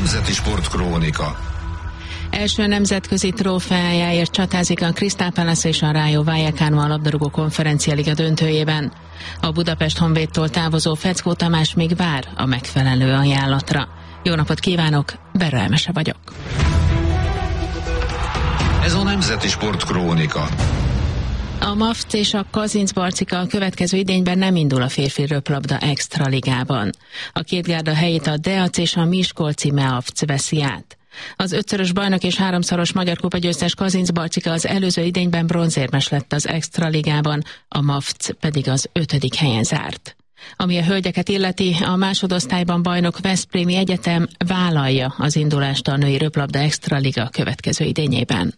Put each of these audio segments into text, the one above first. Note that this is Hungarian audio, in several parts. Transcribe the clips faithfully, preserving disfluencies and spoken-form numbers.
Nemzeti Sportkrónika. Első nemzetközi trófeájáért csatázik a Crystal Palace és a Rayo Vallecano a labdarúgó konferencia liga döntőjében. A Budapest Honvédtól távozó Feckó Tamás még vár a megfelelő ajánlatra. Jó napot kívánok, Berra Emese vagyok. Ez a Nemzeti Sportkrónika. A MAFC és a Kazincbarcika a következő idényben nem indul a férfi röplabda extra ligában. A két gárda helyét a Deac és a Miskolci Meavc veszi át. Az ötszörös bajnok és háromszoros magyar kupagyőztes Kazincbarcika az előző idényben bronzérmes lett az extra ligában, a MAFC pedig az ötödik helyen zárt. Ami a hölgyeket illeti, a másodosztályban bajnok Veszprémi Egyetem vállalja az indulást a női röplabda extra liga következő idényében.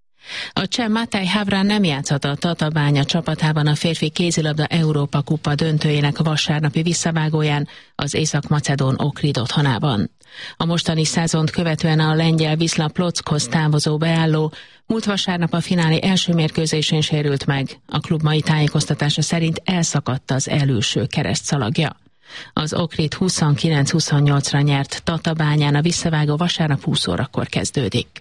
A cseh Matej Havran nem játszhat a Tatabánya csapatában a férfi kézilabda Európa kupa döntőjének vasárnapi visszavágóján az észak-macedón Ohrid otthonában. A mostani szezont követően a lengyel Wisla Plockhoz távozó beálló múlt vasárnap a finálé első mérkőzésén sérült meg. A klub mai tájékoztatása szerint elszakadt az előső keresztszalagja. Az Ohrid huszonkilenc huszonnyolcra nyert Tatabányán, a visszavágó vasárnap húsz órakor kezdődik.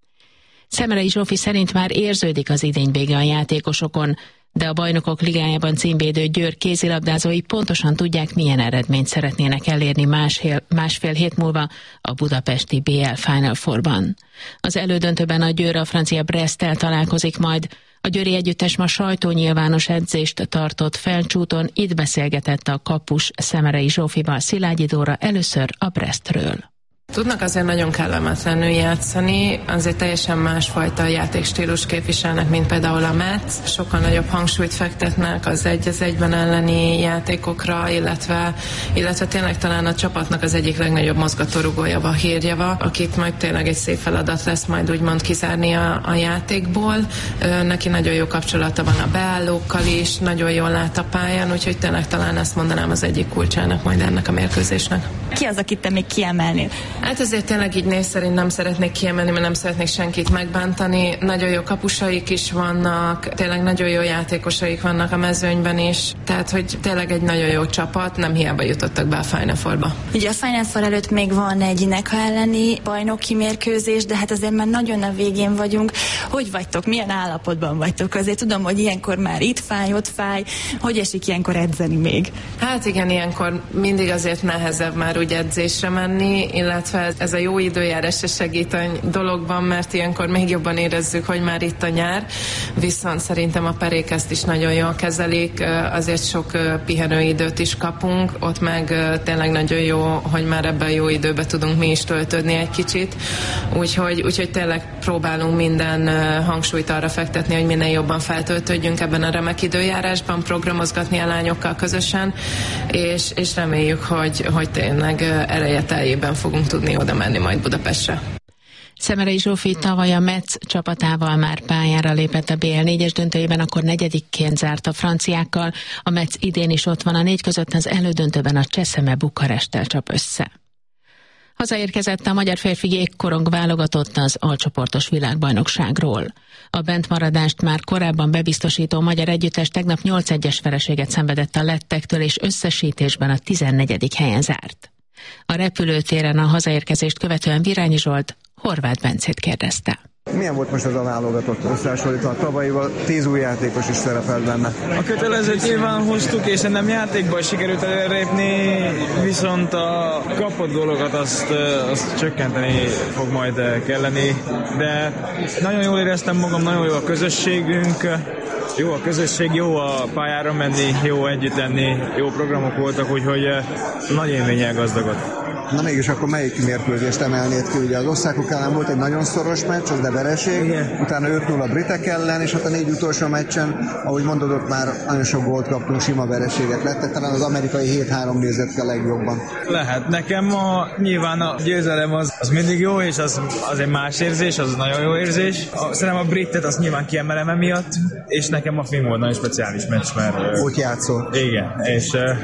Szemerei Zsófi szerint már érződik az idény vége a játékosokon, de a Bajnokok Ligájában címvédő Győr kézilabdázói pontosan tudják, milyen eredményt szeretnének elérni másfél, másfél hét múlva a budapesti bé el Final Fourban. Az elődöntőben a Győr a francia Bresttel találkozik majd. A győri együttes ma sajtónyilvános edzést tartott Felcsúton, itt beszélgetett a kapus Szemerei Zsófival Szilágyi Dóra először a Brestről. Tudnak azért nagyon kellemetlenül játszani, azért teljesen másfajta játékstílus képviselnek, mint például a Metz. Sokkal nagyobb hangsúlyt fektetnek az egy az egyben elleni játékokra, illetve, illetve tényleg talán a csapatnak az egyik legnagyobb mozgatórugója a Hírjava, akit majd tényleg egy szép feladat lesz majd úgymond kizárni a, a játékból. Neki nagyon jó kapcsolata van a beállókkal is, nagyon jól lát a pályán, úgyhogy tényleg talán ezt mondanám az egyik kulcsának majd ennek a mérkőzésnek. Ki az, akit te még kiemelnél? Hát azért tényleg így név szerint nem szeretnék kiemelni, mert nem szeretnék senkit megbántani. Nagyon jó kapusaik is vannak, tényleg nagyon jó játékosaik vannak a mezőnyben is, tehát hogy tényleg egy nagyon jó csapat, nem hiába jutottak be a Final Fourba. Ugye a Final Four előtt még van egy Neka elleni bajnoki mérkőzés, de hát azért már nagyon a végén vagyunk. Hogy vagytok? Milyen állapotban vagytok? Azért tudom, hogy ilyenkor már itt fáj, ott fáj. Hogy esik ilyenkor edzeni még? Hát igen, ilyenkor mindig azért nehezebb már úgy edzésre menni, illetve ez a jó időjárás se segít a dologban, mert ilyenkor még jobban érezzük, hogy már itt a nyár, viszont szerintem a perék ezt is nagyon jól kezelik, azért sok pihenőidőt is kapunk, ott meg tényleg nagyon jó, hogy már ebben a jó időben tudunk mi is töltődni egy kicsit, úgyhogy, úgyhogy tényleg próbálunk minden hangsúlyt arra fektetni, hogy minél jobban feltöltődjünk ebben a remek időjárásban, programozgatni a lányokkal közösen, és, és reméljük, hogy, hogy tényleg ereje teljében fogunk tudni oda menni majd Budapestre. Szemerei Zsófi tavaly a Metz csapatával már pályára lépett a bé el négyes döntőjében, akkor negyedikként zárt a franciákkal. A Metz idén is ott van a négy között, az elődöntőben a Cseszeme Bukaresttel csap össze. Hazaérkezett a magyar férfi jégkorong válogatott az alcsoportos világbajnokságról. A bentmaradást már korábban bebiztosító magyar együttes tegnap nyolc egyes vereséget szenvedett a lettektől, és összesítésben a tizennegyedik helyen zárt. A repülőtéren a hazaérkezést követően Virányi Zsolt Horváth Bencét kérdezte. Milyen volt most ez a válogatott összehasonlítva a tavalyival? Tíz új játékos is szerepelt benne. A kötelezőt nyilván hoztuk, és nem játékban sikerült előrépni, viszont a kapott gólokat azt, azt csökkenteni fog majd kelleni, de nagyon jól éreztem magam, nagyon jó a közösségünk, jó a közösség, jó a pályára menni, jó együtt lenni, jó programok voltak, úgyhogy nagy élménnyel gazdagot. Na mégis akkor melyik mérkőzést emelnéd ki? Ugye az osztrákok ellen volt egy nagyon szoros meccs, az de vereség, igen. Utána öt null a britek ellen, és hát a négy utolsó meccsen, ahogy mondod, ott már nagyon sok gólt kaptunk, sima vereségek lettek, talán az amerikai hét három nézett ki a legjobban. Lehet, nekem a, nyilván a győzelem az, az mindig jó, és az, az egy más érzés, az nagyon jó érzés. A, szerintem a britet azt nyilván kiemelem emiatt, és nekem a finn volt nagyon speciális meccs, mert... Ott játszol. Igen, és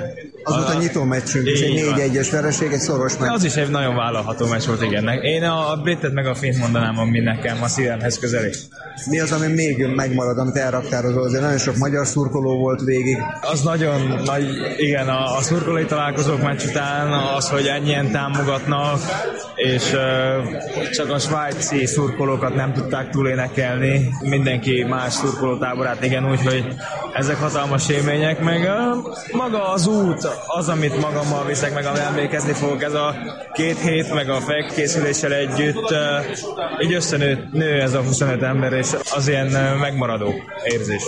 Az volt a nyitó meccsünk, és egy négy egyes vereség, egy szoros meccs. Az is egy nagyon vállalható meccs volt, igen. Én a britet meg a fint mondanám, ami nekem a szívemhez közeli. Mi az, ami még megmarad, amit elraktározol? Azért nagyon sok magyar szurkoló volt végig. Az nagyon nagy, igen, a, a szurkolói találkozók meccs után az, hogy ennyien támogatnak, és uh, csak a svájci szurkolókat nem tudták túlénekelni. Mindenki más szurkolótáborát, igen, úgyhogy ezek hatalmas élmények, meg uh, maga az út, az, amit magammal viszek, meg amit emlékezni fogok, ez a két hét, meg a felkészüléssel együtt, uh, így összenő nő ez a huszonöt ember, és az ilyen uh, megmaradó érzés.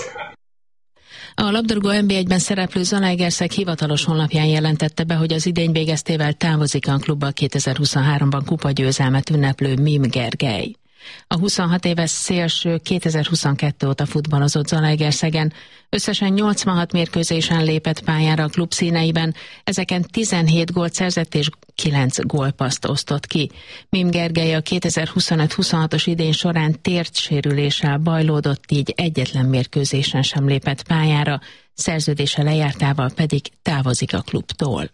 A labdarúgó en bé egyben szereplő Zalaegerszeg hivatalos honlapján jelentette be, hogy az idény végeztével távozik a klubba kétezer-huszonháromban kupagyőzelmet ünneplő Mim Gergely. A huszonhat éves szélső kétezer-huszonkettő óta futballozott Zalaegerszegen, összesen nyolcvanhat mérkőzésen lépett pályára a klub színeiben, ezeken tizenhét gólt szerzett és kilenc gólpasszt osztott ki. Mim Gergely a kétezer-huszonöt-huszonhatos idény során térdsérüléssel bajlódott, így egyetlen mérkőzésen sem lépett pályára, szerződése lejártával pedig távozik a klubtól.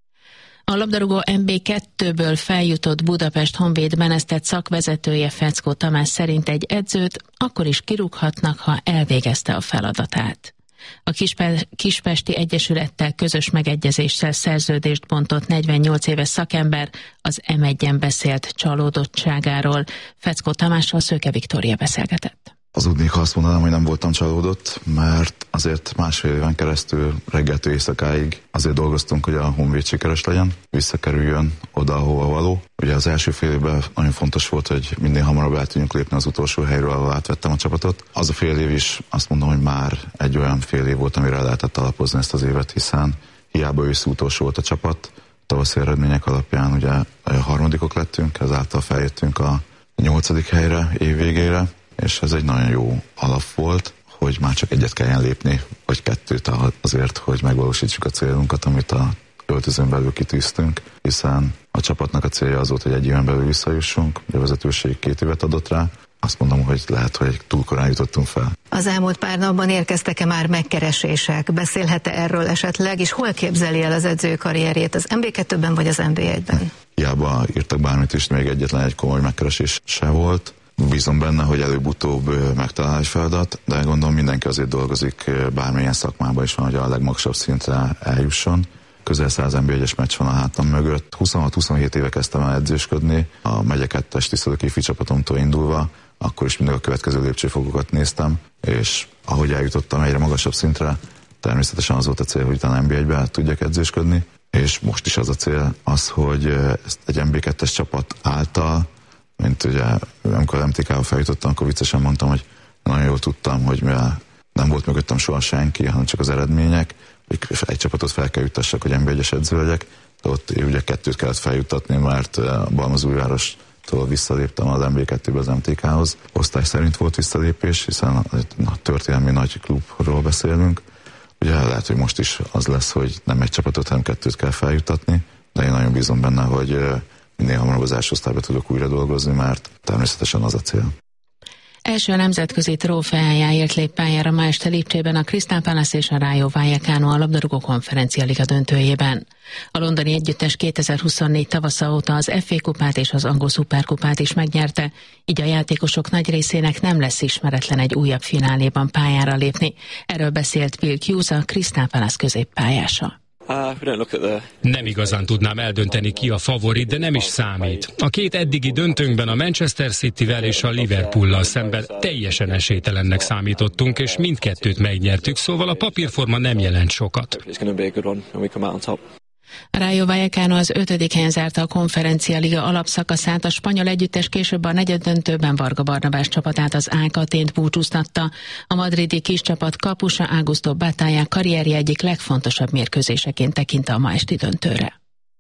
A labdarúgó en bé kettőből feljutott Budapest Honvéd menesztett szakvezetője Feckó Tamás szerint egy edzőt akkor is kirúghatnak, ha elvégezte a feladatát. A Kispe- Kispesti Egyesülettel közös megegyezéssel szerződést bontott negyvennyolc éves szakember az em egyen beszélt csalódottságáról. Feckó Tamással Szőke Viktória beszélgetett. Hazudnék, ha azt mondanám, hogy nem voltam csalódott, mert azért másfél éven keresztül reggeltől éjszakáig azért dolgoztunk, hogy a Honvéd sikeres legyen, visszakerüljön oda, ahova való. Ugye az első fél évben nagyon fontos volt, hogy minél hamarabb el tudjunk lépni az utolsó helyről, ahol átvettem a csapatot. Az a fél év is azt mondom, hogy már egy olyan fél év volt, amire lehetett alapozni ezt az évet, hiszen hiába ősz utolsó volt a csapat, tavaszi eredmények alapján ugye a harmadikok lettünk, ezáltal feljöttünk a nyolcadik helyre év végére, és ez egy nagyon jó alap volt, hogy már csak egyet kelljen lépni, vagy kettőt azért, hogy megvalósítsuk a célunkat, amit a öltözőn belül kitűztünk, hiszen a csapatnak a célja az volt, hogy egy éven belül visszajussunk, a vezetőség két évet adott rá, azt mondom, hogy lehet, hogy túl korán jutottunk fel. Az elmúlt pár napban érkeztek-e már megkeresések? Beszélhet-e erről esetleg, és hol képzeli el az edző karrierjét, az en bé kettőben vagy az en bé egyben? Hiába írtak bármit is, még egyetlen egy komoly megkeresés se volt. Bízom benne, hogy előbb-utóbb megtalál egy feladat, de gondolom mindenki azért dolgozik bármilyen szakmában is van, hogy a legmagasabb szintre eljusson. Közel száz en bé egyes meccs van a hátam mögött. huszonhat-huszonhét éve kezdtem el edzősködni, a megye kettes tisztelő ifi csapatomtól indulva, akkor is mindig a következő lépcsőfokokat néztem, és ahogy eljutottam egyre magasabb szintre, természetesen az volt a cél, hogy utána en bé egybe tudjak edzősködni, és most is az a cél az, hogy ezt egy en bé kettes csapat által, mint ugye, amikor em té ká-val feljutottam, akkor viccesen mondtam, hogy nagyon jól tudtam, hogy mivel nem volt mögöttem soha senki, hanem csak az eredmények, hogy egy csapatot fel kell juttassak, hogy en bé egyes edző legyek, de ott ugye kettőt kellett feljuttatni, mert a Balmazújvárostól visszaléptem az en bé kettőbe az em té ká-hoz. Osztály szerint volt visszalépés, hiszen a történelmi nagy klubról beszélünk. Ugye lehet, hogy most is az lesz, hogy nem egy csapatot, hanem kettőt kell feljuttatni, de én nagyon bízom benne, hogy minél hamarabb az első osztályba tudok újra dolgozni, mert természetesen az a cél. Első nemzetközi trófeájáért lép pályára ma este Lipcsében a Crystal Palace és a Rayo Vallecano a labdarúgó konferencia liga döntőjében. A londoni együttes kétezer-huszonnégy tavasza óta az ef á kupát és az angol szuperkupát is megnyerte, így a játékosok nagy részének nem lesz ismeretlen egy újabb fináléban pályára lépni. Erről beszélt Bill Hughes, a Crystal Palace középpályása. Nem igazán tudnám eldönteni, ki a favorit, de nem is számít. A két eddigi döntőnkben a Manchester Cityvel és a Liverpoollal szemben teljesen esélytelennek számítottunk, és mindkettőt megnyertük, szóval a papírforma nem jelent sokat. A Rayo Vallecano az ötödik helyen zárta a konferencia liga alapszakaszát, a spanyol együttes később a negyeddöntőben Varga Barnabás csapatát, az á ká té-t búcsúztatta. A madridi kiscsapat kapusa Augusto Batalla karrierje egyik legfontosabb mérkőzéseként tekint a ma esti döntőre.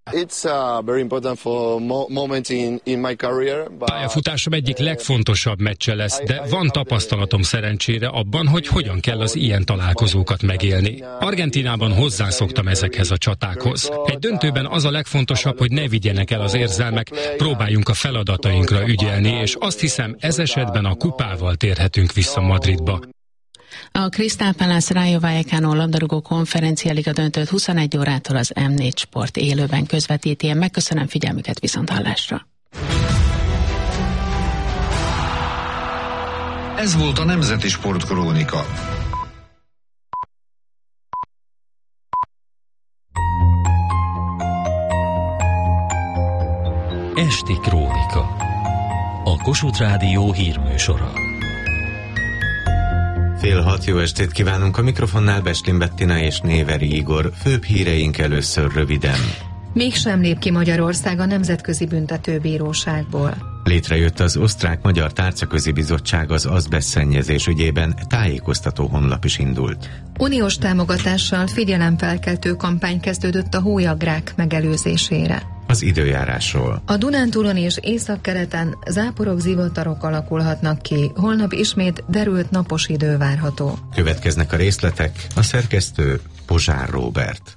Pályafutásom egyik legfontosabb meccse lesz, de van tapasztalatom szerencsére abban, hogy hogyan kell az ilyen találkozókat megélni. Argentínában hozzászoktam ezekhez a csatákhoz. Egy döntőben az a legfontosabb, hogy ne vigyenek el az érzelmek, próbáljunk a feladatainkra ügyelni, és azt hiszem, ez esetben a kupával térhetünk vissza Madridba. A Crystal Palace Rayo Vallecano labdarúgó konferencia liga döntőt huszonegy órától az em négy Sport élőben közvetíti. Én megköszönöm figyelmüket, viszonthallásra. Ez volt a Nemzeti Sportkrónika. Esti Krónika. A Kossuth Rádió hírműsora. Fél hat, jó estét kívánunk, a mikrofonnál Bestlin Bettina és Néveri Igor. Főbb híreink először röviden. Mégsem lép ki Magyarország a Nemzetközi Büntetőbíróságból. Létrejött az Osztrák-Magyar Tárcaközi Bizottság az azbesztszennyezés ügyében, tájékoztató honlap is indult. Uniós támogatással figyelemfelkeltő kampány kezdődött a hólyagrák megelőzésére. Az időjárásról. A Dunántúlon és északkeleten záporok, zivatarok alakulhatnak ki, holnap ismét derült napos idő várható. Következnek a részletek, a szerkesztő Pozsár Róbert.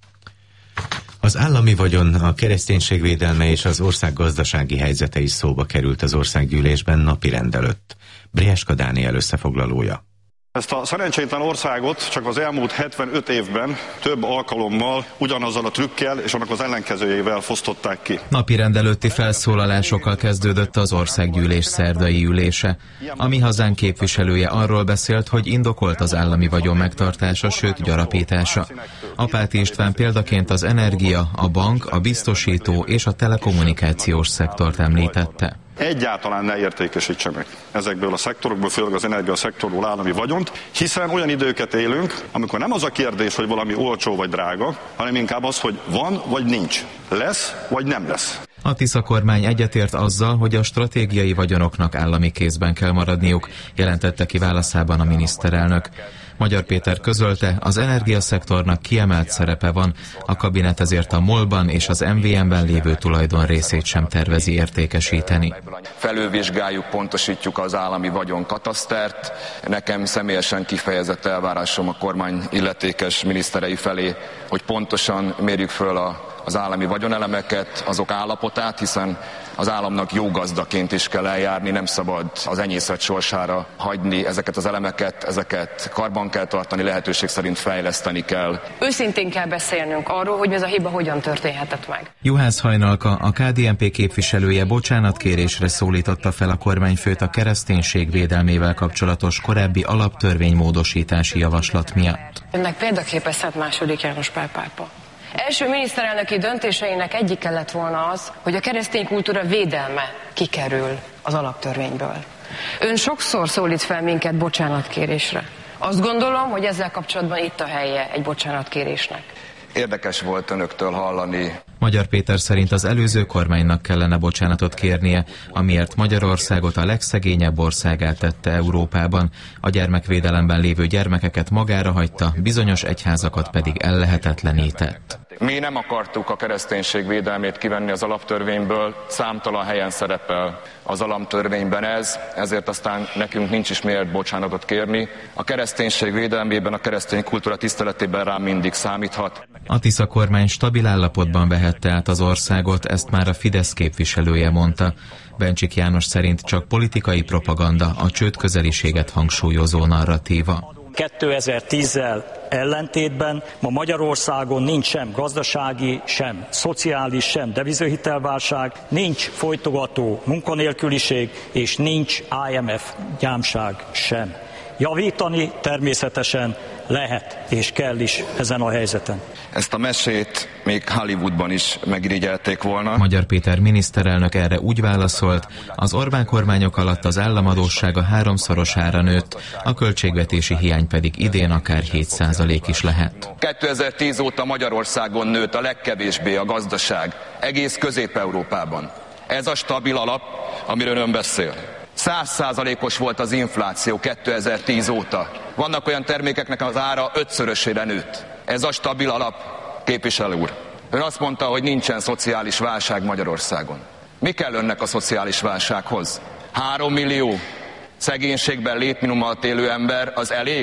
Az állami vagyon, a kereszténység védelme és az ország gazdasági helyzete is szóba került az országgyűlésben napirend előtt. Brieska Dániel összefoglalója. Ezt a szerencsétlen országot csak az elmúlt hetvenöt évben több alkalommal ugyanazzal a trükkel és annak az ellenkezőjével fosztották ki. Napirend előtti felszólalásokkal kezdődött az országgyűlés szerdai ülése. A Mi Hazánk képviselője arról beszélt, hogy indokolt az állami vagyon megtartása, sőt gyarapítása. Apáti István példaként az energia, a bank, a biztosító és a telekommunikációs szektort említette. Egyáltalán ne értékesítsenek ezekből a szektorokból, főleg az energiaszektorból állami vagyont, hiszen olyan időket élünk, amikor nem az a kérdés, hogy valami olcsó vagy drága, hanem inkább az, hogy van vagy nincs, lesz vagy nem lesz. A Tisza kormány egyetért azzal, hogy a stratégiai vagyonoknak állami kézben kell maradniuk, jelentette ki válaszában a miniszterelnök. Magyar Péter közölte, az energiaszektornak kiemelt szerepe van, a kabinet ezért a MOL-ban és az em vé em-ben lévő tulajdon részét sem tervezi értékesíteni. Felülvizsgáljuk, pontosítjuk az állami vagyon katasztert. Nekem személyesen kifejezett elvárásom a kormány illetékes miniszterei felé, hogy pontosan mérjük föl a az állami vagyonelemeket, azok állapotát, hiszen az államnak jó gazdaként is kell eljárni, nem szabad az enyészet sorsára hagyni ezeket az elemeket, ezeket karban kell tartani, lehetőség szerint fejleszteni kell. Őszintén kell beszélnünk arról, hogy ez a hiba hogyan történhetett meg. Juhász Hajnalka, a ká dé en pé képviselője bocsánatkérésre szólította fel a kormányfőt a kereszténység védelmével kapcsolatos korábbi alaptörvénymódosítási javaslat miatt. Önnek példaképes Szent második János Pál pápa. Első miniszterelnöki döntéseinek egyike lett volna az, hogy a keresztény kultúra védelme kikerül az alaptörvényből. Ön sokszor szólít fel minket bocsánatkérésre. Azt gondolom, hogy ezzel kapcsolatban itt a helye egy bocsánatkérésnek. Érdekes volt önöktől hallani. Magyar Péter szerint az előző kormánynak kellene bocsánatot kérnie, amiért Magyarországot a legszegényebb országát tette Európában, a gyermekvédelemben lévő gyermekeket magára hagyta, bizonyos egyházakat pedig ellehetetlenített. Mi nem akartuk a kereszténység védelmét kivenni az alaptörvényből, számtalan helyen szerepel az alaptörvényben ez, ezért aztán nekünk nincs is miért bocsánatot kérni. A kereszténység védelmében, a keresztény kultúra tiszteletében rám mindig számíthat. A Tisza kormány stabil állapotban vehette át az országot, ezt már a Fidesz képviselője mondta. Bencsik János szerint csak politikai propaganda, a csőd közeliséget hangsúlyozó narratíva. kétezer-tízzel ellentétben ma Magyarországon nincs sem gazdasági, sem szociális, sem devizahitelválság, nincs folytogató munkanélküliség, és nincs i em ef gyámság sem. Javítani természetesen lehet és kell is ezen a helyzeten. Ezt a mesét még Hollywoodban is megirigyelték volna. Magyar Péter miniszterelnök erre úgy válaszolt, az Orbán kormányok alatt az államadóssága háromszorosára nőtt, a költségvetési hiány pedig idén akár hét százalék is lehet. kétezer-tíz óta Magyarországon nőtt a legkevésbé a gazdaság, egész Közép-Európában. Ez a stabil alap, amiről ön beszél. száz százalékos volt az infláció kétezer-tíz óta. Vannak olyan termékeknek az ára ötszörösére nőtt. Ez a stabil alap, képviselő úr. Ön azt mondta, hogy nincsen szociális válság Magyarországon. Mi kell önnek a szociális válsághoz? Három millió szegénységben létminimum alatt élő ember, az elég?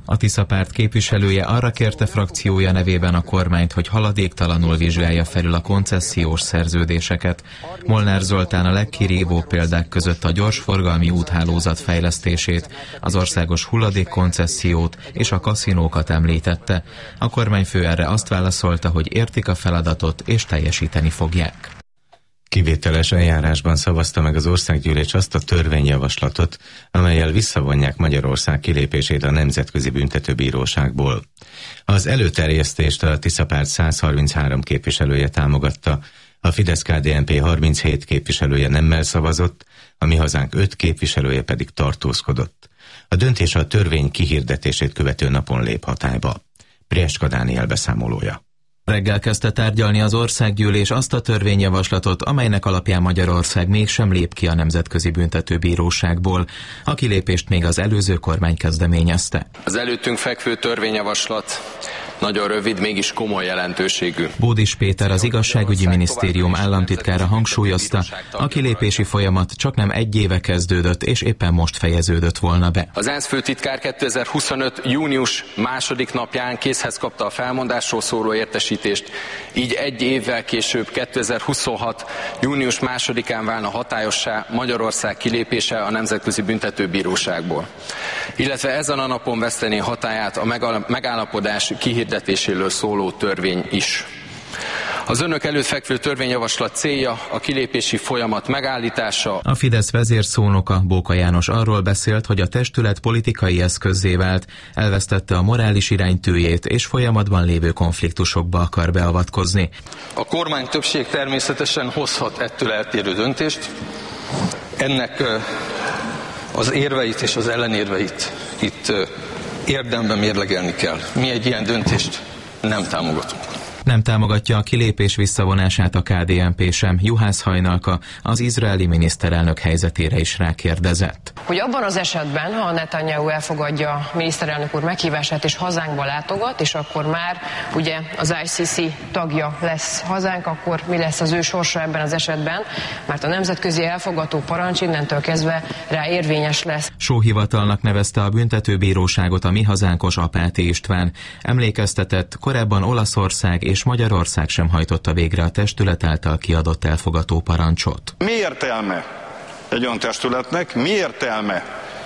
A Tisza párt képviselője arra kérte frakciója nevében a kormányt, hogy haladéktalanul vizsgálja felül a koncesziós szerződéseket. Molnár Zoltán a legkirívóbb példák között a gyorsforgalmi úthálózat fejlesztését, az országos hulladékkoncessziót és a kaszinókat említette. A kormányfő erre azt válaszolta, hogy értik a feladatot és teljesíteni fogják. Kivételes eljárásban szavazta meg az országgyűlés azt a törvényjavaslatot, amellyel visszavonják Magyarország kilépését a Nemzetközi Büntetőbíróságból. Az előterjesztést a Tisza párt száz harminchárom képviselője támogatta, a Fidesz-ká dé en pé harminchét képviselője nemmel szavazott, a Mi Hazánk öt képviselője pedig tartózkodott. A döntés a törvény kihirdetését követő napon lép hatályba. Prieska Dániel beszámolója. Reggel kezdte tárgyalni az országgyűlés azt a törvényjavaslatot, amelynek alapján Magyarország mégsem lép ki a Nemzetközi Büntetőbíróságból. A kilépést még az előző kormány kezdeményezte. Az előttünk fekvő törvényjavaslat nagyon rövid, mégis komoly jelentőségű. Bódis Péter, az Igazságügyi Minisztérium államtitkára hangsúlyozta, a kilépési folyamat csaknem egy éve kezdődött, és éppen most fejeződött volna be. Az ENSZ főtitkár kétezer-huszonöt. június második napján készhez kapta a felmondásról szóló értesítést, így egy évvel később kétezer-huszonhat. június másodikán válna hatályossá Magyarország kilépése a Nemzetközi Büntetőbíróságból. Illetve ezen a napon vesztené hatályát a megállapodás kihirdetéséről szóló törvény is. Az önök előtt fekvő törvényjavaslat célja a kilépési folyamat megállítása. A Fidesz vezérszónoka, Bóka János arról beszélt, hogy a testület politikai eszközzé vált, elvesztette a morális iránytűjét és folyamatban lévő konfliktusokba akar beavatkozni. A kormány többség természetesen hozhat ettől eltérő döntést. Ennek az érveit és az ellenérveit itt érdemben mérlegelni kell. Mi egy ilyen döntést nem támogatunk. Nem támogatja a kilépés visszavonását a ká dé en pé sem. Juhász Hajnalka az izraeli miniszterelnök helyzetére is rákérdezett. Hogy abban az esetben, ha Netanyahu elfogadja a miniszterelnök úr meghívását és hazánkba látogat, és akkor már ugye az i cé cé tagja lesz hazánk, akkor mi lesz az ő sorsa ebben az esetben, mert a nemzetközi elfogató parancs innentől kezdve rá érvényes lesz. Sóhivatalnak nevezte a büntetőbíróságot a Mi Hazánkos Apáti István. Emlékeztetett, korábban Olaszország és Magyarország sem hajtotta végre a testület által kiadott elfogató parancsot. Mi értelme egy olyan testületnek, mi értelme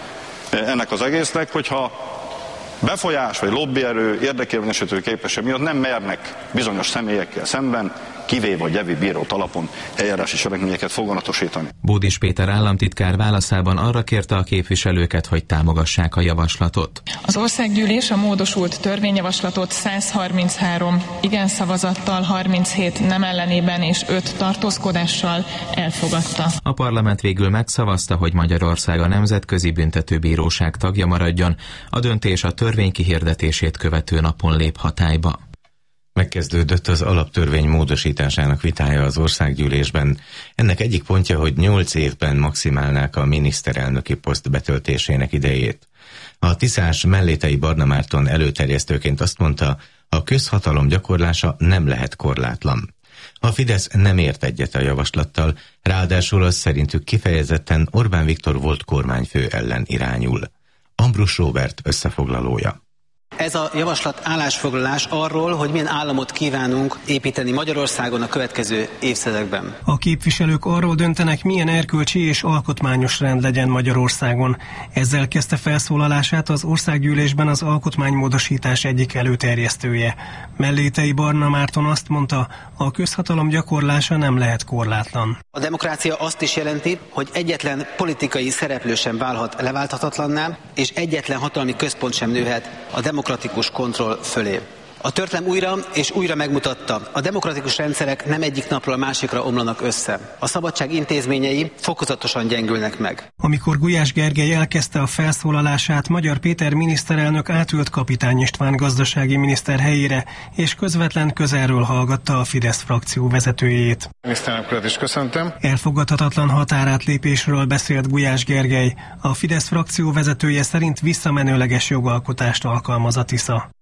ennek az egésznek, hogyha befolyás vagy lobbyerő, érdekérvényesítő képesség miatt nem mernek bizonyos személyekkel szemben kivéve vagy jevi bírót alapon eljárási cselekményeket foganatosítani. Bódis Péter államtitkár válaszában arra kérte a képviselőket, hogy támogassák a javaslatot. Az országgyűlés a módosult törvényjavaslatot száz harminchárom igen szavazattal, harminchét nem ellenében és öt tartózkodással elfogadta. A parlament végül megszavazta, hogy Magyarország a Nemzetközi Büntetőbíróság tagja maradjon. A döntés a törvény kihirdetését követő napon lép hatályba. Megkezdődött az alaptörvény módosításának vitája az országgyűlésben. Ennek egyik pontja, hogy nyolc évben maximálnák a miniszterelnöki poszt betöltésének idejét. A tiszás Mellétei Barna Márton előterjesztőként azt mondta, a közhatalom gyakorlása nem lehet korlátlan. A Fidesz nem ért egyet a javaslattal, ráadásul az szerintük kifejezetten Orbán Viktor volt kormányfő ellen irányul. Ambrus Róbert összefoglalója. Ez a javaslat állásfoglalás arról, hogy milyen államot kívánunk építeni Magyarországon a következő évtizedekben. A képviselők arról döntenek, milyen erkölcsi és alkotmányos rend legyen Magyarországon. Ezzel kezdte felszólalását az országgyűlésben az alkotmánymódosítás egyik előterjesztője. Mellétei Barna Márton azt mondta, a közhatalom gyakorlása nem lehet korlátlan. A demokrácia azt is jelenti, hogy egyetlen politikai szereplő sem válhat leválthatatlanná, és egyetlen hatalmi központ sem nőhet a demokratikus kontroll fölé. A történelem újra és újra megmutatta, a demokratikus rendszerek nem egyik napról a másikra omlanak össze. A szabadság intézményei fokozatosan gyengülnek meg. Amikor Gulyás Gergely elkezdte a felszólalását, Magyar Péter miniszterelnök átült Kapitány István gazdasági miniszter helyére, és közvetlen közelről hallgatta a Fidesz frakció vezetőjét. Miniszterelnök urat is köszöntöm. Elfogadhatatlan határátlépésről beszélt Gulyás Gergely. A Fidesz frakció vezetője szerint visszamenőleges jogalkotást alkalmaz a Tisza.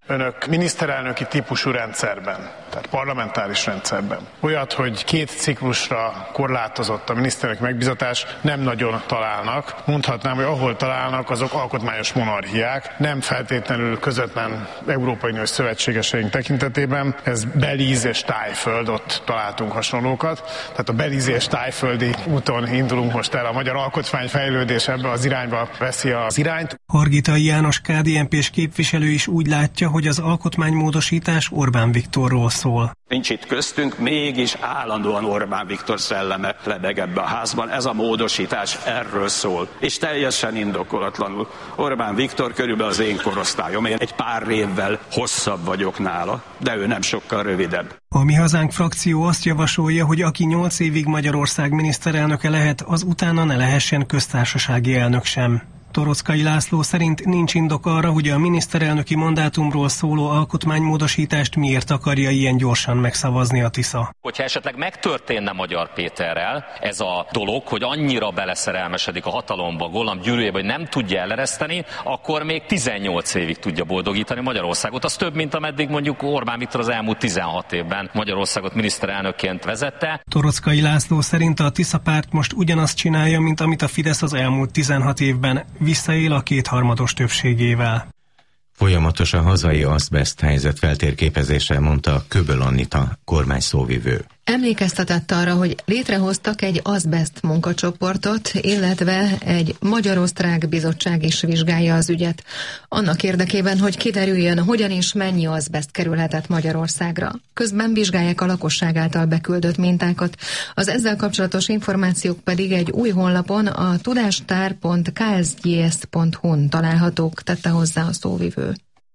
Önök miniszterelnöki típusú rendszerben, tehát parlamentáris rendszerben olyat, hogy két ciklusra korlátozott a miniszterelnök megbízatás, nem nagyon találnak. Mondhatnám, hogy ahol találnak, azok alkotmányos monarchiák, nem feltétlenül közvetlen Európai Uniós szövetségeseink tekintetében. Ez Belize és Tájföld, ott találtunk hasonlókat. Tehát a Belize és tájföldi úton indulunk most el, a magyar alkotmány fejlődés ebbe az irányba veszi az irányt. Hargitai János ká dé en pés képviselő is úgy látja, hogy az alkotmánymódosítás Orbán Viktorról szól. Nincs itt köztünk, mégis állandóan Orbán Viktor szelleme lebeg ebbe a házban. Ez a módosítás erről szól, és teljesen indokolatlanul. Orbán Viktor körülbelül az én korosztályom, én egy pár évvel hosszabb vagyok nála, de ő nem sokkal rövidebb. A Mi Hazánk frakció azt javasolja, hogy aki nyolc évig Magyarország miniszterelnöke lehet, az utána ne lehessen köztársasági elnök sem. Toroczkai László szerint nincs indok arra, hogy a miniszterelnöki mandátumról szóló alkotmánymódosítást miért akarja ilyen gyorsan megszavazni a Tisza. Hogyha esetleg megtörténne Magyar Péterrel ez a dolog, hogy annyira beleszerelmesedik a hatalomba, Gollam gyűrűjébe, hogy nem tudja elereszteni, akkor még tizennyolc évig tudja boldogítani Magyarországot. Az több, mint ameddig mondjuk Orbán Viktor az elmúlt tizenhat évben Magyarországot miniszterelnökként vezette. Toroczkai László szerint a Tisza párt most ugyanazt csinálja, mint amit a Fidesz az elmúlt tizenhat évben, visszaél a kétharmados többségével. Folyamatos a hazai azbest helyzet feltérképezése, mondta Köböl Anita, kormány szóvivő. Emlékeztetett arra, hogy létrehoztak egy azbest munkacsoportot, illetve egy magyar-osztrák bizottság is vizsgálja az ügyet. Annak érdekében, hogy kiderüljön, hogyan és mennyi azbest kerülhetett Magyarországra. Közben vizsgálják a lakosság által beküldött mintákat. Az ezzel kapcsolatos információk pedig egy új honlapon, a tudástár pont k s g s pont hu n találhatók, tette hozzá a szóvivő.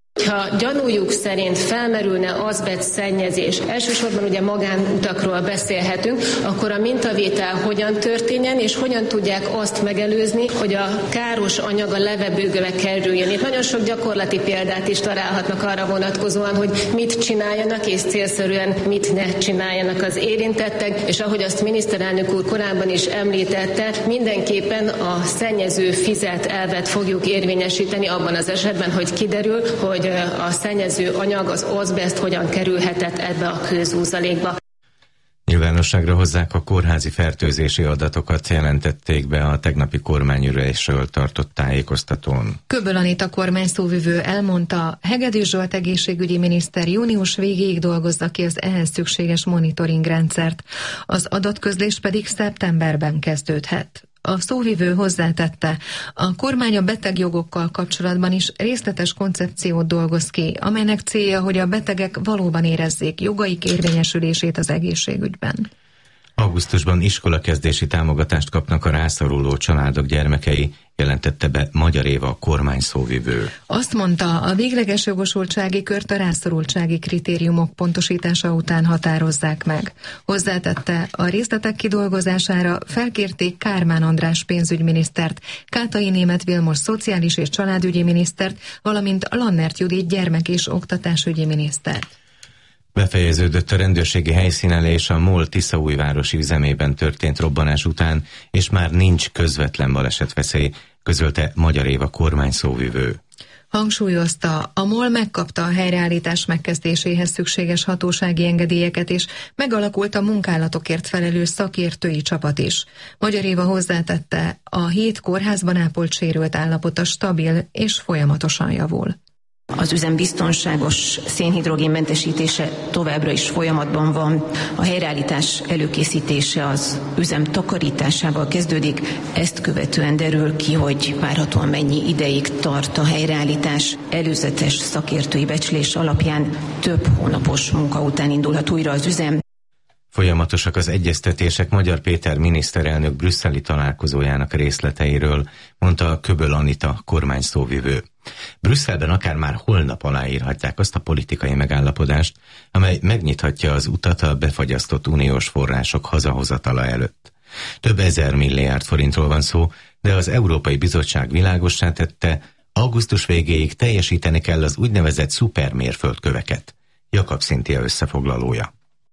Ha gyanújuk szerint felmerülne azbest szennyezés, elsősorban ugye magánutakról beszélhetünk, akkor a mintavétel hogyan történjen, és hogyan tudják azt megelőzni, hogy a káros anyag a levegőbe kerüljön. Itt nagyon sok gyakorlati példát is találhatnak arra vonatkozóan, hogy mit csináljanak, és célszerűen mit ne csináljanak az érintettek, és ahogy azt miniszterelnök úr korábban is említette, mindenképpen a szennyező fizet elvet fogjuk érvényesíteni abban az esetben, hogy kiderül, hogy a szennyező anyag, az azbest hogyan kerülhetett ebbe a kőzúzalékba. Nyilvánosságra hozzák a kórházi fertőzési adatokat, jelentették be a tegnapi kormányülésről tartott tájékoztatón. Köböl Anita kormány szóvivő elmondta, Hegedűs Zsolt egészségügyi miniszter június végéig dolgozza ki az ehhez szükséges monitoring rendszert. Az adatközlés pedig szeptemberben kezdődhet. A szóvivő hozzátette, a kormány a betegjogokkal kapcsolatban is részletes koncepciót dolgoz ki, amelynek célja, hogy a betegek valóban érezzék jogaik érvényesülését az egészségügyben. Augusztusban iskolakezdési támogatást kapnak a rászoruló családok gyermekei, jelentette be Magyar Éva, a kormány szóvivő. Azt mondta, a végleges jogosultsági kört a rászorultsági kritériumok pontosítása után határozzák meg. Hozzátette, a részletek kidolgozására felkérték Kármán András pénzügyminisztert, Kátai Németh Vilmos szociális és családügyi minisztert, valamint Lannert Judit gyermek- és oktatásügyi minisztert. Befejeződött a rendőrségi helyszínelés a MOL Tiszaújvárosi üzemében történt robbanás után, és már nincs közvetlen balesetveszély, közölte Magyar Éva kormány szóvivő. Hangsúlyozta, a MOL megkapta a helyreállítás megkezdéséhez szükséges hatósági engedélyeket, és megalakult a munkálatokért felelős szakértői csapat is. Magyar Éva hozzátette, a hét kórházban ápolt sérült állapota stabil és folyamatosan javul. Az üzem biztonságos szénhidrogénmentesítése továbbra is folyamatban van. A helyreállítás előkészítése az üzem takarításával kezdődik. Ezt követően derül ki, hogy várhatóan mennyi ideig tart a helyreállítás. Előzetes szakértői becslés alapján több hónapos munka után indulhat újra az üzem. Folyamatosak az egyeztetések Magyar Péter miniszterelnök brüsszeli találkozójának részleteiről, mondta Köböl Anita, kormány szóvivő. Brüsszelben akár már holnap aláírhatják azt a politikai megállapodást, amely megnyithatja az utat a befagyasztott uniós források hazahozatala előtt. Több ezer milliárd forintról van szó, de az Európai Bizottság világossá tette, augusztus végéig teljesíteni kell az úgynevezett szupermérföldköveket. Jakab Szinthia összefoglalója.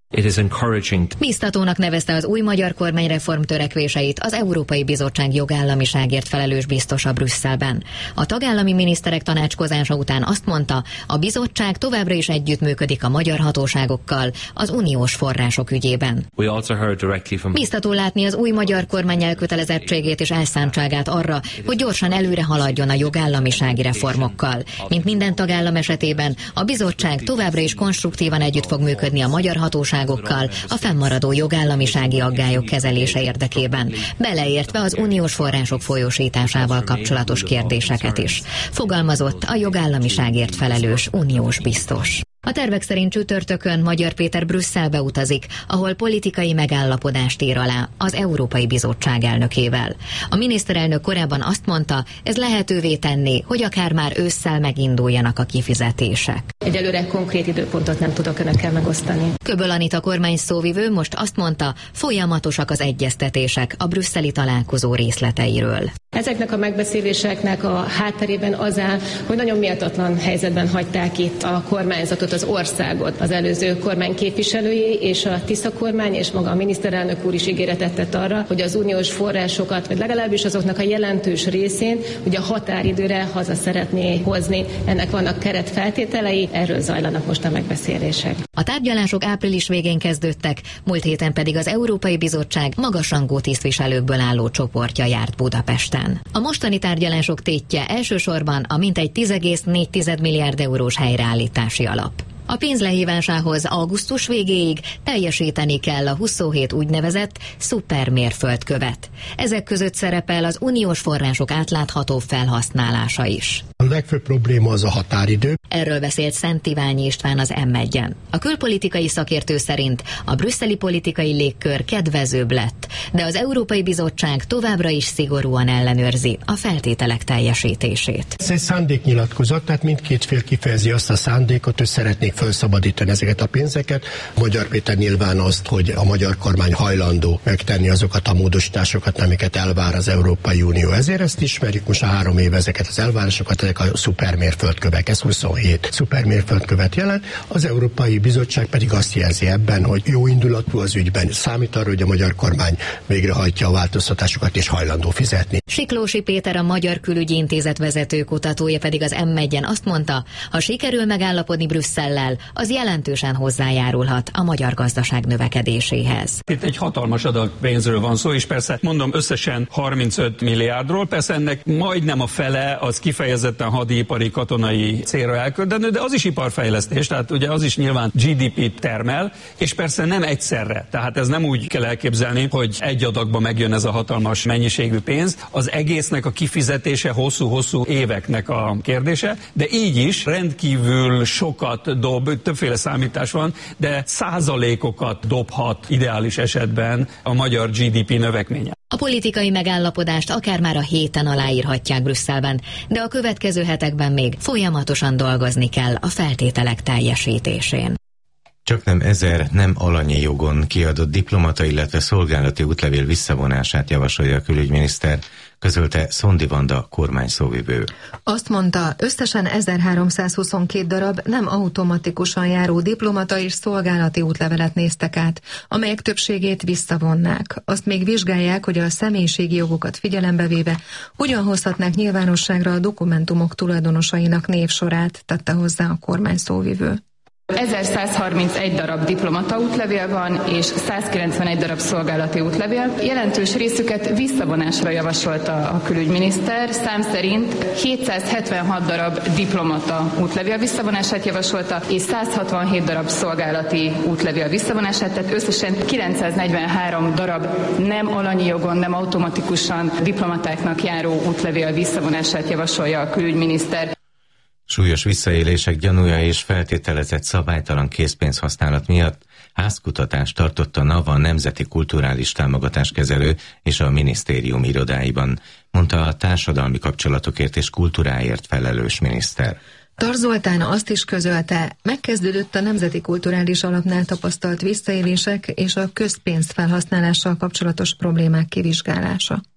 It is encouraging. Biztatónak nevezte az új magyar kormány reform törekvéseit az Európai Bizottság jogállamiságért felelős biztosa Brüsszelben. A tagállami miniszterek tanácskozása után azt mondta, a bizottság továbbra is együttműködik a magyar hatóságokkal az uniós források ügyében. We also heard directly from... Biztató látni az új magyar kormány elkötelezettségét és elszántságát arra, hogy gyorsan előre haladjon a jogállamisági reformokkal. Mint minden tagállam esetében, a bizottság továbbra is konstruktívan együtt fog működni a magyar hatóságokkal a fennmaradó jogállamisági aggályok kezelése érdekében, beleértve az uniós források folyósításával kapcsolatos kérdéseket is, fogalmazott a jogállamiságért felelős uniós biztos. A tervek szerint csütörtökön Magyar Péter Brüsszelbe utazik, ahol politikai megállapodást ír alá az Európai Bizottság elnökével. A miniszterelnök korábban azt mondta, ez lehetővé tenné, hogy akár már ősszel meginduljanak a kifizetések. Egyelőre konkrét időpontot nem tudok önökkel megosztani. Köböl Anita kormány szóvivő most azt mondta, folyamatosak az egyeztetések a brüsszeli találkozó részleteiről. Ezeknek a megbeszéléseknek a hátterében az áll, hogy nagyon méltatlan helyzetben hagyták itt a kormányzatot, az országot. Az előző kormány képviselői és a Tisza kormány és maga a miniszterelnök úr is ígéretet tett arra, hogy az uniós forrásokat, vagy legalábbis azoknak a jelentős részén, hogy a határidőre haza szeretné hozni. Ennek vannak keretfeltételei, erről zajlanak most a megbeszélések. A tárgyalások április végén kezdődtek, múlt héten pedig az Európai Bizottság magasrangú tisztviselőkből álló csoportja járt Budapesten. A mostani tárgyalások tétje elsősorban a mintegy tíz egész négy milliárd eurós helyreállítási alap. A pénz lehívásához augusztus végéig teljesíteni kell a huszonhét úgynevezett szupermérföldkövet. Ezek között szerepel az uniós források átlátható felhasználása is. A legfőbb probléma az a határidő. Erről beszélt Szent Iványi István az em egyen. A külpolitikai szakértő szerint a brüsszeli politikai légkör kedvezőbb lett, de az Európai Bizottság továbbra is szigorúan ellenőrzi a feltételek teljesítését. Ez egy szándéknyilatkozat, tehát mindkét fél kifejezi azt a szándékot, hogy szeretnék felszabadítani ezeket a pénzeket. Magyar Péter nyilván azt, hogy a magyar kormány hajlandó megtenni azokat a módosításokat, amiket elvár az Európai Unió. Ezért ezt ismerjük most a három éve ezeket az elvárásokat, ezek a szupermérföldkövek, ez huszonhét szupermérföldkövet jelent. Az Európai Bizottság pedig azt jelzi ebben, hogy jó indulatú az ügyben, számít arra, hogy a magyar kormány végrehajtja a változtatásokat és hajlandó fizetni. Siklósi Péter, a Magyar Külügyi Intézet vezető kutatója pedig az em egyen azt mondta, ha sikerül megállapodni Brüsszellel, az jelentősen hozzájárulhat a magyar gazdaság növekedéséhez. Itt egy hatalmas adag pénzről van szó, és persze mondom összesen harmincöt milliárdról, persze ennek majdnem a fele az kifejezetten hadipari katonai célra elköltendő, de az is iparfejlesztés, tehát ugye az is nyilván gé dé pét termel, és persze nem egyszerre. Tehát ez nem úgy kell elképzelni, hogy egy adagba megjön ez a hatalmas mennyiségű pénz. Az egésznek a kifizetése hosszú-hosszú éveknek a kérdése, de így is rendkívül sokat dob, többféle számítás van, de százalékokat dobhat ideális esetben a magyar gé dé pé növekménye. A politikai megállapodást akár már a héten aláírhatják Brüsszelben, de a következő hetekben még folyamatosan dolgozni kell a feltételek teljesítésén. Csaknem ezer nem alanyi jogon kiadott diplomata, illetve szolgálati útlevél visszavonását javasolja a külügyminiszter, közölte Szondi Vanda kormányszóvivő. Azt mondta, összesen ezerháromszázhuszonkettő darab nem automatikusan járó diplomata és szolgálati útlevelet néztek át, amelyek többségét visszavonnák. Azt még vizsgálják, hogy a személyiségi jogokat figyelembe véve hogyan hozhatnák nyilvánosságra a dokumentumok tulajdonosainak névsorát, tette hozzá a kormányszóvivő. ezerszázharmincegy darab diplomata útlevél van, és százkilencvenegy darab szolgálati útlevél. Jelentős részüket visszavonásra javasolta a külügyminiszter. Szám szerint hétszázhetvenhat darab diplomata útlevél visszavonását javasolta, és százhatvanhét darab szolgálati útlevél visszavonását, tehát összesen kilencszáznegyvenhárom darab nem alanyi jogon, nem automatikusan diplomatáknak járó útlevél visszavonását javasolja a külügyminiszter. Súlyos visszaélések gyanúja és feltételezett szabálytalan készpénzhasználat miatt házkutatást tartott a NAVA Nemzeti Kulturális Támogatáskezelő és a minisztérium irodáiban, mondta a társadalmi kapcsolatokért és kultúráért felelős miniszter. Tar Zoltán azt is közölte, megkezdődött a Nemzeti Kulturális Alapnál tapasztalt visszaélések és a közpénz felhasználással kapcsolatos problémák kivizsgálása.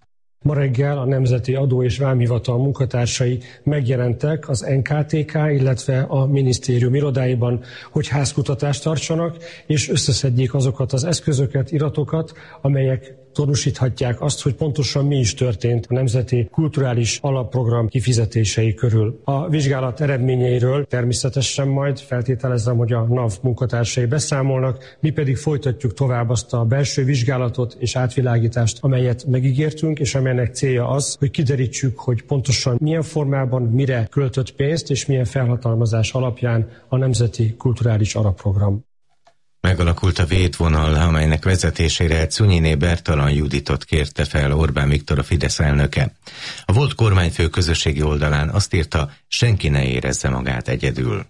Ma reggel a Nemzeti Adó és Vámhivatal munkatársai megjelentek az en ká té ká, illetve a minisztérium irodáiban, hogy házkutatást tartsanak, és összeszedjék azokat az eszközöket, iratokat, amelyek tanúsíthatják azt, hogy pontosan mi is történt a Nemzeti Kulturális Alapprogram kifizetései körül. A vizsgálat eredményeiről természetesen majd feltételezem, hogy a NAV munkatársai beszámolnak, mi pedig folytatjuk tovább azt a belső vizsgálatot és átvilágítást, amelyet megígértünk, és amelynek célja az, hogy kiderítsük, hogy pontosan milyen formában, mire költött pénzt, és milyen felhatalmazás alapján a Nemzeti Kulturális Alapprogram. Megalakult a védvonal, amelynek vezetésére Czunyiné Bertalan Juditot kérte fel Orbán Viktor, a Fidesz elnöke. A volt kormányfő közösségi oldalán azt írta, senki ne érezze magát egyedül.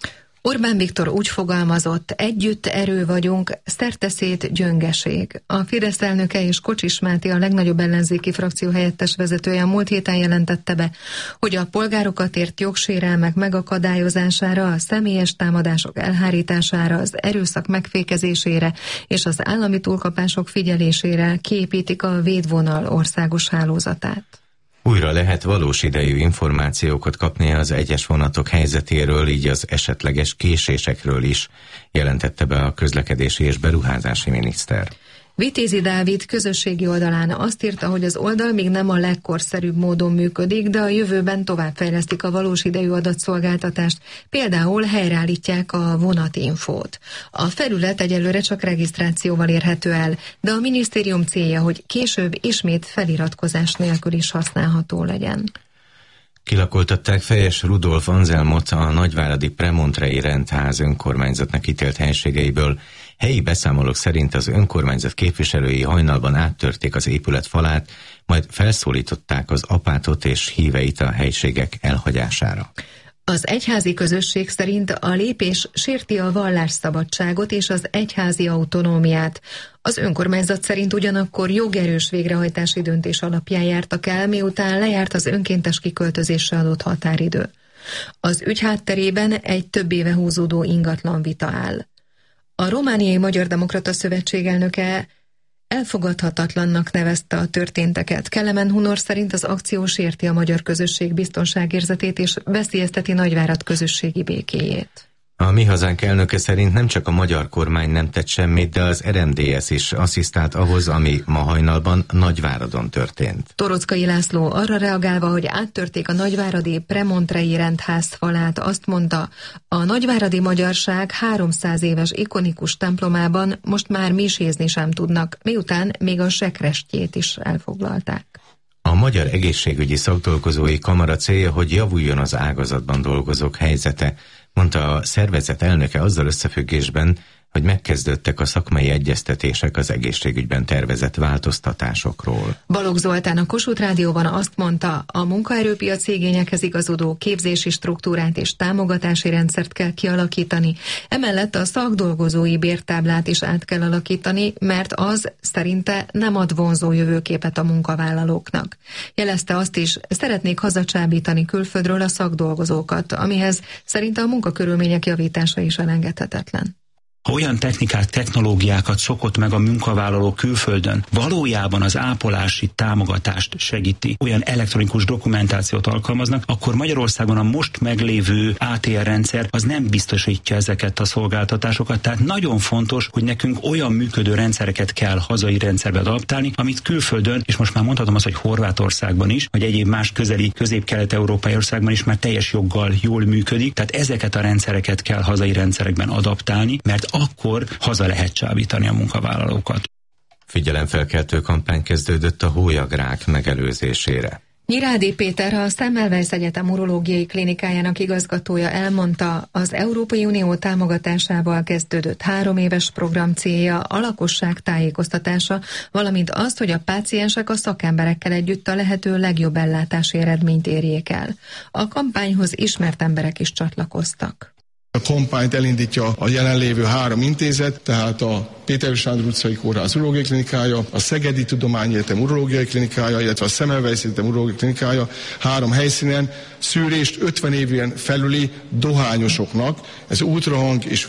Orbán Viktor úgy fogalmazott, együtt erő vagyunk, szerteszét gyöngeség. A Fidesz elnöke és Kocsis Máté, a legnagyobb ellenzéki frakció helyettes vezetője, múlt héten jelentette be, hogy a polgárokat ért jogsérelmek megakadályozására, a személyes támadások elhárítására, az erőszak megfékezésére és az állami túlkapások figyelésére kiépítik a védvonal országos hálózatát. Újra lehet valós idejű információkat kapni az egyes vonatok helyzetéről, így az esetleges késésekről is, jelentette be a közlekedési és beruházási miniszter. Vitézi Dávid közösségi oldalán azt írta, hogy az oldal még nem a legkorszerűbb módon működik, de a jövőben továbbfejlesztik a valós idejű adatszolgáltatást, például helyreállítják a vonatinfót. A felület egyelőre csak regisztrációval érhető el, de a minisztérium célja, hogy később ismét feliratkozás nélkül is használható legyen. Kilakoltatták Fejes Rudolf Anzelmot, a nagyváradi Premontrei rendház önkormányzatnak ítélt helységeiből. Helyi beszámolók szerint az önkormányzat képviselői hajnalban áttörték az épület falát, majd felszólították az apátot és híveit a helységek elhagyására. Az egyházi közösség szerint a lépés sérti a vallásszabadságot és az egyházi autonómiát. Az önkormányzat szerint ugyanakkor jogerős végrehajtási döntés alapján jártak el, miután lejárt az önkéntes kiköltözésre adott határidő. Az ügy hátterében egy több éve húzódó ingatlan vita áll. A Romániai Magyar Demokrata Szövetség elnöke elfogadhatatlannak nevezte a történteket. Kelemen Hunor szerint az akció sérti a magyar közösség biztonságérzetét és veszélyezteti Nagyvárad közösségi békéjét. A Mi Hazánk elnöke szerint nem csak a magyar kormány nem tett semmit, de az er em dé es is asszisztált ahhoz, ami ma hajnalban Nagyváradon történt. Torockai László arra reagálva, hogy áttörték a nagyváradi Premontrei rendház falát, azt mondta, a nagyváradi magyarság háromszáz éves ikonikus templomában most már misézni sem tudnak, miután még a sekrestjét is elfoglalták. A Magyar Egészségügyi Szakdolgozói Kamara célja, hogy javuljon az ágazatban dolgozók helyzete, mondta a szervezet elnöke azzal összefüggésben, hogy megkezdődtek a szakmai egyeztetések az egészségügyben tervezett változtatásokról. Balogh Zoltán a Kossuth Rádióban azt mondta, a munkaerőpiaci igényekhez igazodó képzési struktúrát és támogatási rendszert kell kialakítani, emellett a szakdolgozói bértáblát is át kell alakítani, mert az szerinte nem ad vonzó jövőképet a munkavállalóknak. Jelezte azt is, szeretnék hazacsábítani külföldről a szakdolgozókat, amihez szerinte a munkakörülmények javítása is elengedhetetlen. Ha olyan technikák, technológiákat szokott meg a munkavállaló külföldön, valójában az ápolási támogatást segíti, olyan elektronikus dokumentációt alkalmaznak, akkor Magyarországon a most meglévő á té er rendszer az nem biztosítja ezeket a szolgáltatásokat, tehát nagyon fontos, hogy nekünk olyan működő rendszereket kell hazai rendszerbe adaptálni, amit külföldön, és most már mondhatom azt, hogy Horvátországban is, vagy egyéb más közeli közép-kelet-európai országban is már teljes joggal jól működik, tehát ezeket a rendszereket kell hazai rendszerekben adaptálni, mert akkor haza lehet csábítani a munkavállalókat. Figyelemfelkeltő kampány kezdődött a hólyagrák megelőzésére. Nyirádi Péter, a Semmelweis Egyetem urológiai klinikájának igazgatója elmondta, az Európai Unió támogatásával kezdődött három éves program célja a lakosság tájékoztatása, valamint az, hogy a páciensek a szakemberekkel együtt a lehető legjobb ellátási eredményt érjék el. A kampányhoz ismert emberek is csatlakoztak. A kampányt elindítja a jelenlévő három intézet, tehát a Péter Sándor utcai kórház urológiai klinikája, a Szegedi Tudományegyetem urológiai klinikája, illetve a Semmelweis Egyetem urológiai klinikája három helyszínen szűrést ötven éven felüli dohányosoknak, ez ultrahang és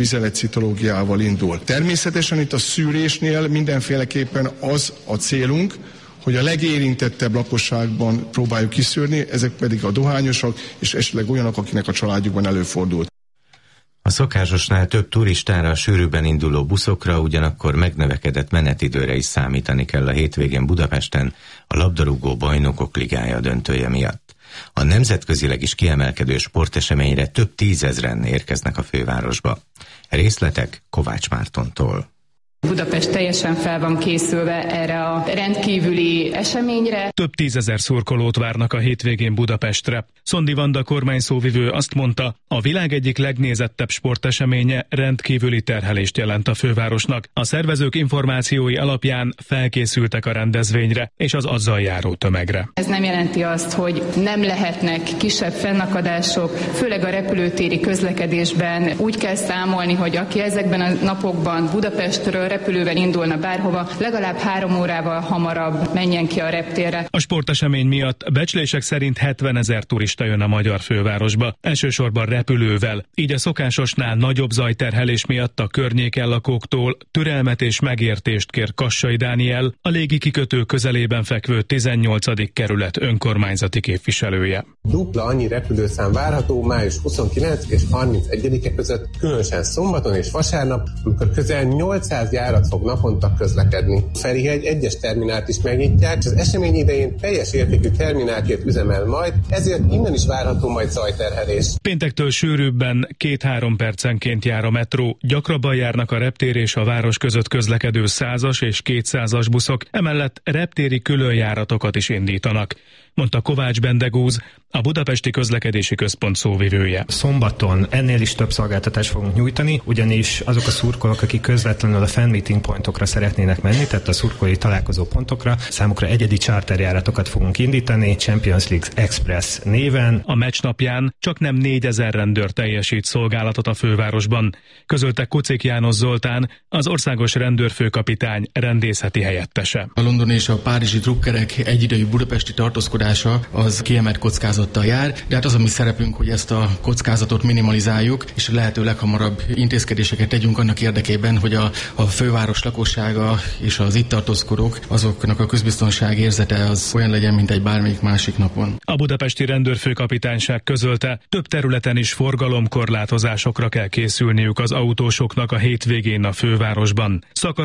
vizeletcitológiával indul. Természetesen itt a szűrésnél mindenféleképpen az a célunk, hogy a legérintettebb lakosságban próbáljuk kiszűrni, ezek pedig a dohányosok, és esetleg olyanok, akinek a családjukban előfordult. A szokásosnál több turistára, sűrűbben induló buszokra, ugyanakkor megnövekedett menetidőre is számítani kell a hétvégén Budapesten a labdarúgó bajnokok ligája döntője miatt. A nemzetközileg is kiemelkedő sporteseményre több tízezren érkeznek a fővárosba. Részletek Kovács Mártontól. Budapest teljesen fel van készülve erre a rendkívüli eseményre. Több tízezer szurkolót várnak a hétvégén Budapestre. Szondi Vanda kormányszóvivő azt mondta, a világ egyik legnézettebb sporteseménye rendkívüli terhelést jelent a fővárosnak. A szervezők információi alapján felkészültek a rendezvényre és az azzal járó tömegre. Ez nem jelenti azt, hogy nem lehetnek kisebb fennakadások, főleg a repülőtéri közlekedésben úgy kell számolni, hogy aki ezekben a napokban Budapestről repülővel indulna bárhova, legalább három órával hamarabb menjen ki a reptérre. A sportesemény miatt becslések szerint hetvenezer turista jön a magyar fővárosba, elsősorban repülővel. Így a szokásosnál nagyobb zajterhelés miatt a környéken lakóktól türelmet és megértést kér Kassai Dániel, a légi kikötő közelében fekvő tizennyolcadik kerület önkormányzati képviselője. Dupla annyi repülőszám várható május huszonkilencedike és harmincegyedike között, különösen szombaton és vasárnap, amikor közel nyolcszáz járat fog naponta közlekedni. Ferihegy egyes terminált is megnyitják, és az esemény idején teljes értékű terminálként üzemel majd, ezért innen is várható majd zajterhelés. Péntektől sűrűbben két-három percenként jár a metró, gyakrabban járnak a reptér és a város között közlekedő százas és kétszázas buszok, emellett reptéri különjáratokat is indítanak, mondta Kovács Bendegúz, a Budapesti Közlekedési Központ szóvivője. Szombaton ennél is több szolgáltatást fogunk nyújtani, ugyanis azok a szurkolók, akik közvetlenül a fan meeting pontokra szeretnének menni, tehát a szurkolói találkozó pontokra, számukra egyedi charterjáratokat fogunk indítani, Champions League Express néven. A meccs napján csak nem négyezer rendőr teljesít szolgálatot a fővárosban, közölte Kucik János Zoltán, az országos rendőrfőkapitány rendészeti helyettese. A londoni és a párizsi drukkerek egyidejű budapesti tartózkodása az kiemelt kockázattal jár, de hát az a mi szerepünk, hogy ezt a kockázatot minimalizáljuk, és a lehető leghamarabb intézkedéseket tegyünk annak érdekében, hogy a, a főváros lakossága és az itt tartózkodók, azoknak a közbiztonság érzete az olyan legyen, mint egy bármelyik másik napon. A budapesti rendőrfőkapitányság közölte, több területen is forgalomkorlátozásokra kell készülniük az autósoknak a hétvégén a fővárosban. Szakasz